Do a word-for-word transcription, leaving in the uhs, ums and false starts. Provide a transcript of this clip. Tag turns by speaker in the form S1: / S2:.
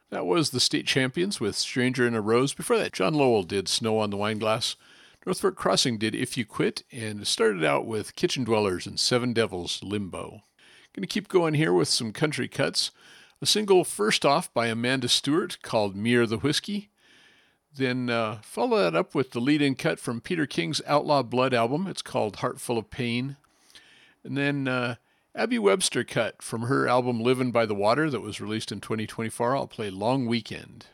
S1: That was the State Champions with Stranger in a Rose. Before that, John Lowell did Snow on the Wineglass. North Fork Crossing did If You Quit, and started out with Kitchen Dwellers and Seven Devils Limbo. Going to keep going here with some country cuts. A single first off by Amanda Stewart called Mere the Whiskey. Then uh, follow that up with the lead-in cut from Peter King's Outlaw Blood album. It's called Heart Full of Pain. And then uh, Abby Webster cut from her album Livin' by the Water that was released in twenty twenty-four. I'll play Long Weekend.